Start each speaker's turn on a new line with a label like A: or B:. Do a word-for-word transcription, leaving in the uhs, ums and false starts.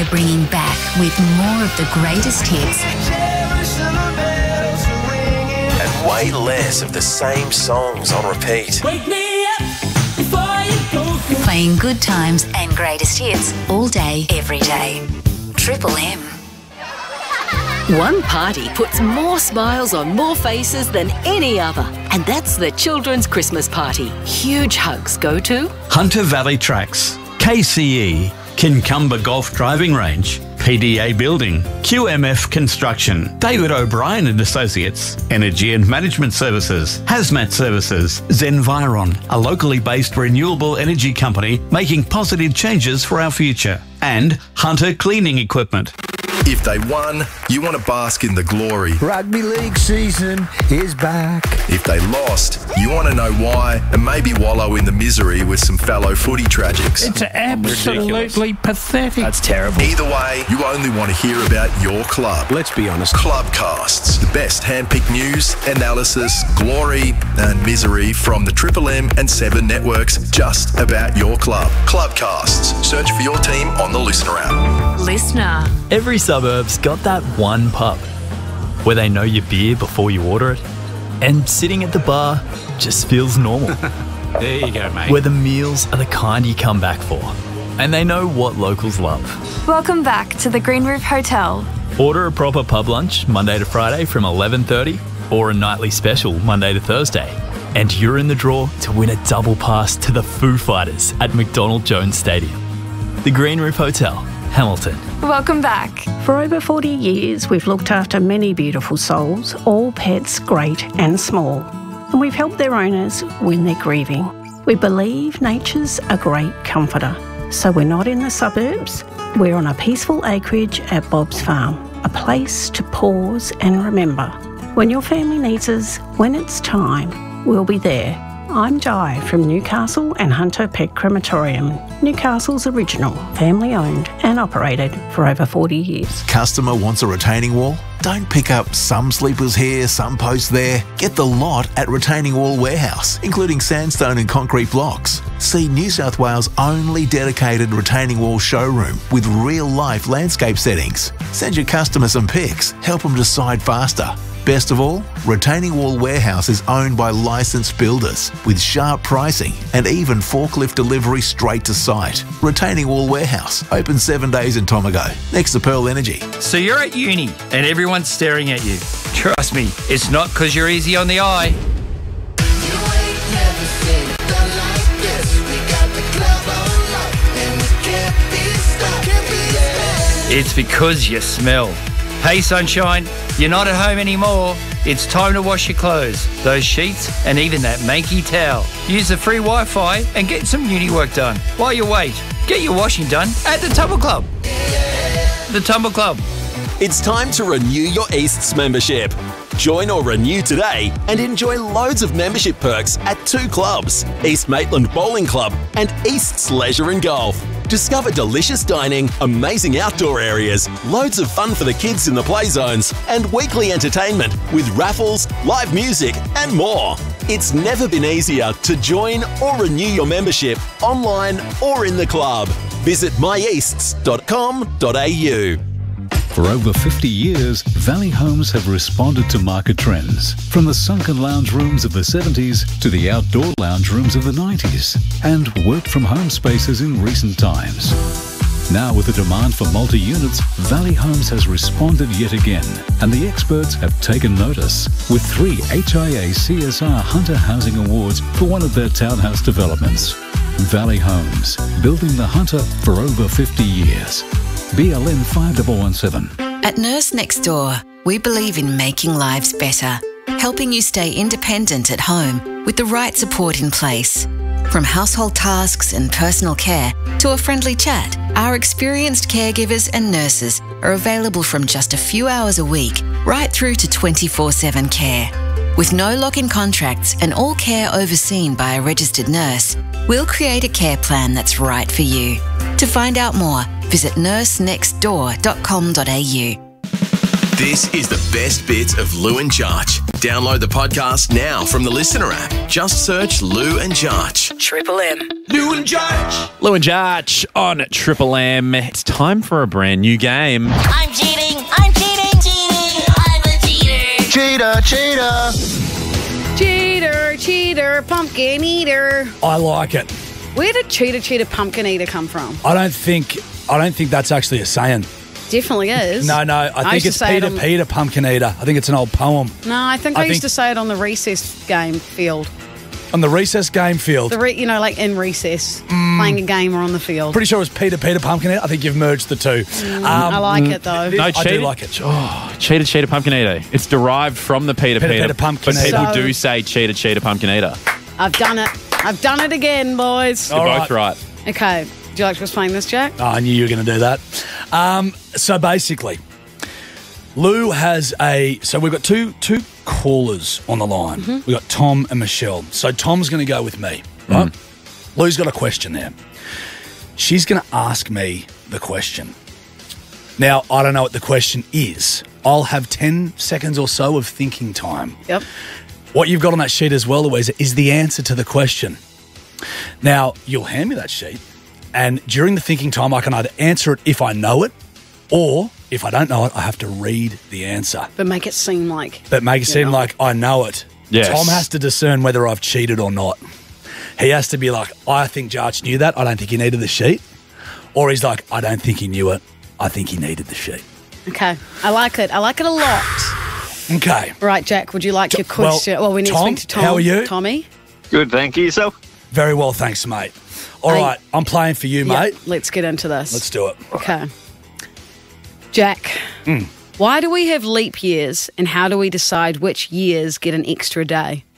A: we're bringing back with more of the greatest hits
B: and way less of the same songs on repeat.
C: Wake me up before you go.
A: Playing good times and greatest hits all day, every day. Triple M.
D: One party puts more smiles on more faces than any other, and that's the Children's Christmas Party. Huge hugs go to
E: Hunter Valley Tracks, K C E, Kincumber Golf Driving Range, P D A Building, Q M F Construction, David O'Brien and Associates, Energy and Management Services, Hazmat Services, Zenviron, a locally based renewable energy company making positive changes for our future, and Hunter Cleaning Equipment.
F: If they won, you want to bask in the glory.
G: Rugby league season is back.
F: If they lost, you want to know why and maybe wallow in the misery with some fellow footy tragics.
G: It's absolutely pathetic.
H: That's terrible.
F: Either way, you only want to hear about your club.
H: Let's be honest.
F: Clubcasts, the best hand-picked news, analysis, glory and misery from the Triple M and Seven networks just about your club. Clubcasts. Search for your team on the Listener app.
A: Listener.
I: Every suburb's got that one pub where they know your beer before you order it, and sitting at the bar just feels normal.
H: There you go, mate.
I: Where the meals are the kind you come back for, and they know what locals love.
J: Welcome back to the Green Roof Hotel.
I: Order a proper pub lunch Monday to Friday from eleven thirty, or a nightly special Monday to Thursday, and you're in the draw to win a double pass to the Foo Fighters at McDonald Jones Stadium. The Green Roof Hotel, Hamilton.
J: Welcome back.
K: For over forty years, we've looked after many beautiful souls, all pets great and small, and we've helped their owners when they're grieving. We believe nature's a great comforter, so we're not in the suburbs. We're on a peaceful acreage at Bob's Farm, a place to pause and remember. When your family needs us, when it's time, we'll be there. I'm Di from Newcastle and Hunter Pet Crematorium, Newcastle's original, family-owned and operated for over forty years.
L: Customer wants a retaining wall? Don't pick up some sleepers here, some posts there. Get the lot at Retaining Wall Warehouse, including sandstone and concrete blocks. See New South Wales' only dedicated retaining wall showroom with real-life landscape settings. Send your customer some pics, help them decide faster. Best of all, Retaining Wall Warehouse is owned by licensed builders with sharp pricing and even forklift delivery straight to site. Retaining Wall Warehouse, open seven days in Tomago, next to Pearl Energy.
M: So you're at uni and everyone's staring at you. Trust me, it's not because you're easy on the eye. It's because you smell. Hey sunshine, you're not at home anymore. It's time to wash your clothes, those sheets and even that manky towel. Use the free Wi-Fi and get some uni work done. While you wait, get your washing done at the Tumble Club. The Tumble Club.
N: It's time to renew your Easts membership. Join or renew today and enjoy loads of membership perks at two clubs, East Maitland Bowling Club and Easts Leisure and Golf. Discover delicious dining, amazing outdoor areas, loads of fun for the kids in the play zones, and weekly entertainment with raffles, live music, and more. It's never been easier to join or renew your membership online or in the club. Visit my easts dot com dot a u.
O: For over fifty years, Valley Homes have responded to market trends, from the sunken lounge rooms of the seventies to the outdoor lounge rooms of the nineties, and work-from-home spaces in recent times. Now, with the demand for multi-units, Valley Homes has responded yet again, and the experts have taken notice, with three H I A C S R Hunter Housing Awards for one of their townhouse developments. Valley Homes, building the Hunter for over fifty years. B L N five one one seven.
A: At Nurse Next Door, we believe in making lives better, helping you stay independent at home with the right support in place. From household tasks and personal care to a friendly chat, our experienced caregivers and nurses are available from just a few hours a week right through to twenty-four seven care. With no lock-in contracts and all care overseen by a registered nurse, we'll create a care plan that's right for you. To find out more, visit nurse next door dot com dot a u.
B: This is the best bits of Lou and Jarch. Download the podcast now from the Listener app. Just search Lou and Jarch.
D: Triple M.
B: Lou and Jarch.
H: Lou and Jarch on Triple M. It's time for a brand new game.
C: I'm cheating. I'm cheating. Cheating. I'm a cheater.
P: Cheater, cheater.
Q: Cheater, cheater, pumpkin eater.
R: I like it.
Q: Where did cheater, cheater, pumpkin eater come from?
R: I don't think I don't think that's actually a saying.
Q: Definitely is.
R: No, no. I,
Q: I
R: think
Q: used to
R: it's
Q: say it
R: Peter,
Q: on-
R: Peter, pumpkin eater. I think it's an old poem.
Q: No, I think I,
R: I
Q: used
R: think-
Q: to say it on the recess game field.
R: On the recess game field.
Q: The re- you know, like in recess, playing a game or on the field.
R: Pretty sure it was Peter, Peter, pumpkin eater. I think you've merged the two. Um,
Q: I like it though.
H: No,
R: I
H: cheater,
R: do like it.
H: Oh, cheater, cheater, pumpkin eater. It's derived from the Peter,
R: Peter,
H: Peter,
R: Peter, pumpkin
H: but
R: eater.
H: people
Q: So-
H: do say cheater, cheater, pumpkin eater.
Q: I've done it. I've done it again, boys.
H: You're both right.
Q: Okay. Would you like to explain this, Jack?
R: Oh, I knew you were going to do that. Um, so basically, Lou has a. So we've got two two callers on the line.
Q: Mm-hmm.
R: We've got Tom and Michelle. So Tom's going to go with me, right?
H: Mm.
R: Lou's got a question there. She's going to ask me the question. Now, I don't know what the question is. I'll have ten seconds or so of thinking time.
Q: Yep.
R: What you've got on that sheet as well, Louisa, is the answer to the question. Now, you'll hand me that sheet, and during the thinking time, I can either answer it if I know it, or if I don't know it, I have to read the answer.
Q: But make it seem like.
R: But make it
Q: you
R: seem
Q: know.
R: like I know it.
H: Yes.
R: Tom has to discern whether I've cheated or not. He has to be like, I think Jarch knew that. I don't think he needed the sheet. Or he's like, I don't think he knew it. I think he needed the sheet.
Q: Okay. I like it. I like it a lot.
R: Okay.
Q: Right, Jack, would you like your
R: Well,
Q: question? Well, we need
R: Tom,
Q: to speak to Tom.
R: how are you?
Q: Tommy?
P: Good, thank you. Yourself?
R: Very well, thanks, mate. All
Q: Hey.
R: right, I'm playing for you,
Q: Yeah,
R: mate.
Q: let's get into this.
R: Let's do it.
Q: Okay. Jack,
R: Mm.
Q: why do we have leap years and how do we decide which years get an extra day?